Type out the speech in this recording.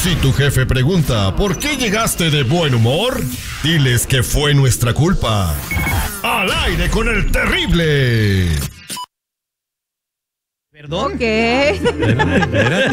Si tu jefe pregunta ¿por qué llegaste de buen humor? Diles que fue nuestra culpa. ¡Al aire con el terrible! ¿Perdón? Ok. Espérate.